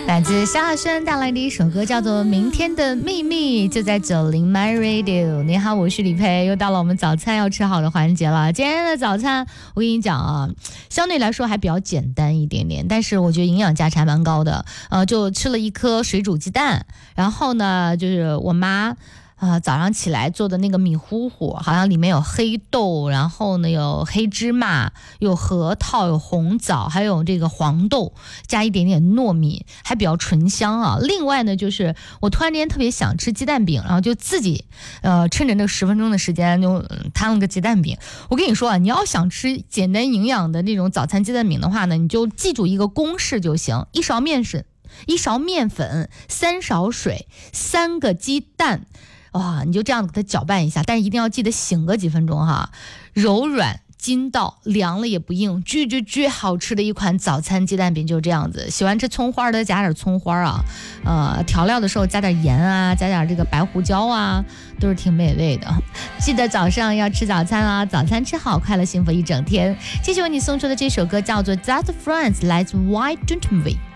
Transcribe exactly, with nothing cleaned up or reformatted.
来自萧亚轩带来的一首歌叫做《明天的秘密》，就在九零 My Radio。 你好，我是李佩，又到了我们早餐要吃好的环节了。今天的早餐我跟你讲啊，相对来说还比较简单一点点，但是我觉得营养价值还蛮高的。呃，就吃了一颗水煮鸡蛋，然后呢就是我妈啊、呃，早上起来做的那个米糊糊，好像里面有黑豆，然后呢有黑芝麻，有核桃，有红枣，还有这个黄豆，加一点点糯米，还比较醇香啊。另外呢，就是我突然间特别想吃鸡蛋饼，然后就自己呃趁着那十分钟的时间就摊了个鸡蛋饼。我跟你说啊，你要想吃简单营养的那种早餐鸡蛋饼的话呢，你就记住一个公式就行：一勺面粉，一勺面粉，三勺水，三个鸡蛋。哇，你就这样给它搅拌一下，但是一定要记得醒个几分钟哈，柔软筋道，凉了也不硬，巨巨巨好吃的一款早餐鸡蛋饼就是这样子。喜欢吃葱花的加点葱花啊，呃，调料的时候加点盐啊，加点这个白胡椒啊，都是挺美味的。记得早上要吃早餐啊，早餐吃好，快乐幸福一整天。继续为你送出的这首歌叫做《Just Friends》，来自 Why Don't We。